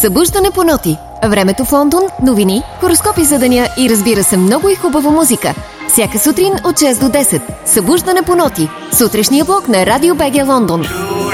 Събуждане по ноти. Времето в Лондон, новини, хороскопи за деня и разбира се много и хубава музика. Всяка сутрин от 6 до 10. Събуждане по ноти. Сутрешния блок на Радио БГ Лондон.